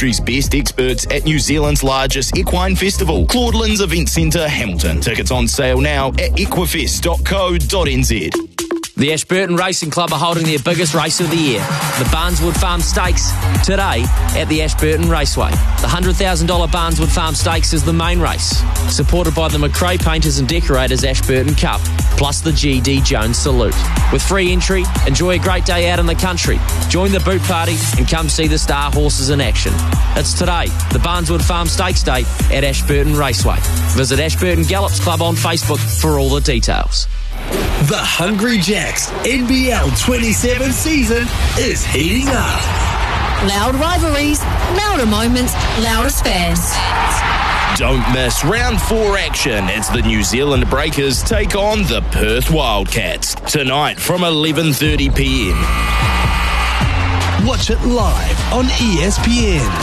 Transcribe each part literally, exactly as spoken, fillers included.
industry's best experts at New Zealand's largest equine festival, Claudelands Event Centre, Hamilton. Tickets on sale now at equifest dot co dot n z. The Ashburton Racing Club are holding their biggest race of the year, the Barneswood Farm Stakes, today at the Ashburton Raceway. The one hundred thousand dollars Barneswood Farm Stakes is the main race, supported by the McRae Painters and Decorators Ashburton Cup, plus the G D Jones Salute. With free entry, enjoy a great day out in the country, join the boot party and come see the star horses in action. It's today, the Barneswood Farm Stakes Day at Ashburton Raceway. Visit Ashburton Gallops Club on Facebook for all the details. The Hungry Jacks N B L twenty-seven season is heating up. Loud rivalries, louder moments, loudest fans. Don't miss round four action as the New Zealand Breakers take on the Perth Wildcats tonight from eleven thirty p m. Watch it live on E S P N.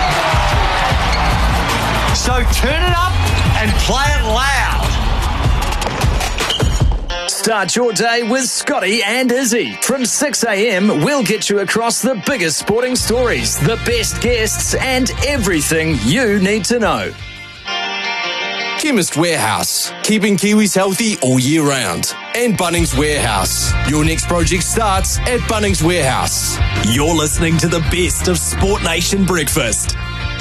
So turn it up and play it loud. Start your day with Scotty and Izzy. From six a m, we'll get you across the biggest sporting stories, the best guests, and everything you need to know. Chemist Warehouse, keeping Kiwis healthy all year round. And Bunnings Warehouse. Your next project starts at Bunnings Warehouse. You're listening to the best of Sport Nation Breakfast.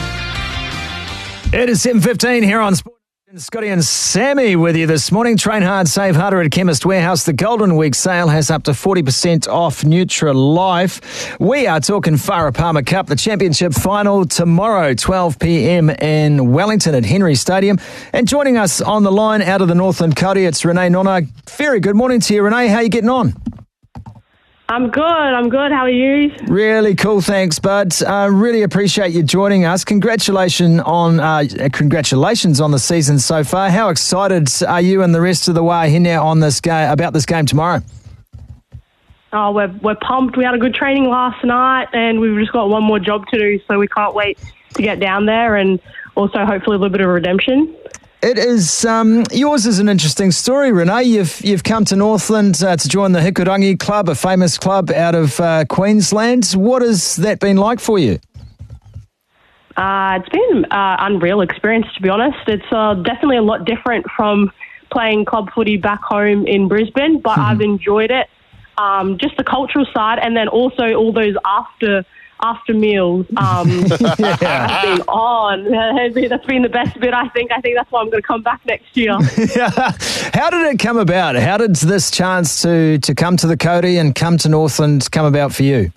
It is seven fifteen here on Sport. Scotty and Sammy with you this morning. Train hard, save harder at Chemist Warehouse. The Golden Week sale has up to forty percent off Nutrilife. We are talking Farah Palmer Cup, the championship final tomorrow, twelve p m in Wellington at Henry Stadium. And joining us on the line out of the Northland County, it's Renee Nona. Very good morning to you, Renee. How are you getting on? I'm good. I'm good. How are you? Really cool. Thanks, bud. Uh, really appreciate you joining us. Congratulations on uh, congratulations on the season so far. How excited are you and the rest of the way here now on this game about this game tomorrow? Oh, we're we're pumped. We had a good training last night, and we've just got one more job to do. So we can't wait to get down there, and also hopefully a little bit of redemption. It is um, yours is an interesting story, Renee. You've you've come to Northland uh, to join the Hikurangi Club, a famous club out of uh, Queensland. What has that been like for you? Uh, it's been an uh, unreal experience, to be honest. It's uh, definitely a lot different from playing club footy back home in Brisbane, but mm-hmm. I've enjoyed it. Um, just the cultural side, and then also all those after. After meals, um, yeah. I've been on. That's been the best bit, I think. I think that's why I'm going to come back next year. Yeah. How did it come about? How did this chance to, to come to the Cody and come to Northland come about for you?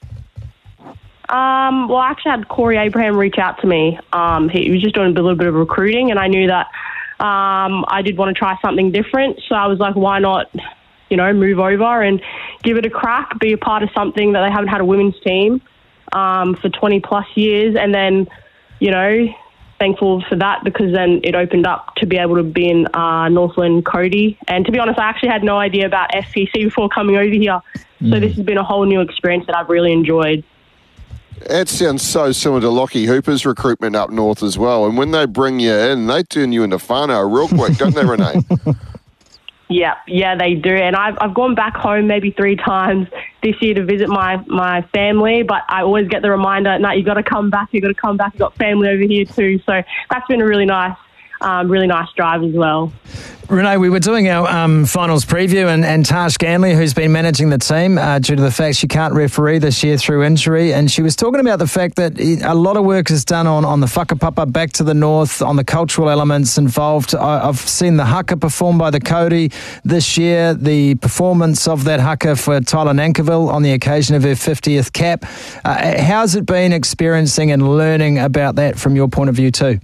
Um, well, I actually had Corey Abraham reach out to me. Um, he was just doing a little bit of recruiting, and I knew that um, I did want to try something different. So I was like, why not, you know, move over and give it a crack, be a part of something that they haven't had a women's team Um, for twenty plus years, and then, you know, thankful for that because then it opened up to be able to be in uh, Northland Cody. And to be honest, I actually had no idea about F P C before coming over here. Mm. So this has been a whole new experience that I've really enjoyed. It sounds so similar to Lockie Hooper's recruitment up north as well. And when they bring you in, they turn you into whānau real quick, don't they, Renee? Yeah, yeah, they do. And I've I've gone back home maybe three times this year to visit my, my family, but I always get the reminder, no, you got to come back, you got to come back, you got family over here too. So that's been a really nice, um, really nice drive as well. Renee, we were doing our um, finals preview, and, and Tash Ganley, who's been managing the team uh, due to the fact she can't referee this year through injury, and she was talking about the fact that a lot of work is done on, on the whakapapa back to the north, on the cultural elements involved. I, I've seen the haka performed by the Cody this year, the performance of that haka for Tyler Nankiville on the occasion of her fiftieth cap. Uh, how's it been experiencing and learning about that from your point of view too?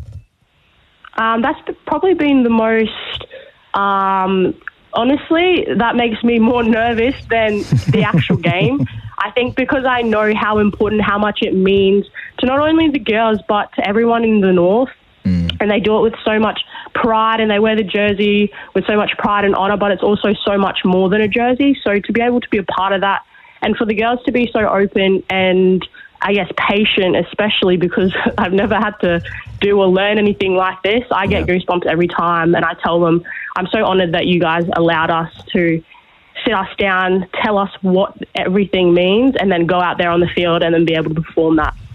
Um, that's probably been the most, um, honestly, that makes me more nervous than the actual game. I think because I know how important, how much it means to not only the girls, but to everyone in the north. Mm. And they do it with so much pride, and they wear the jersey with so much pride and honour, but it's also so much more than a jersey. So to be able to be a part of that, and for the girls to be so open and, I guess, patient, especially because I've never had to do or learn anything like this. I get yeah. goosebumps every time, and I tell them, I'm so honoured that you guys allowed us to sit us down, tell us what everything means, and then go out there on the field and then be able to perform that.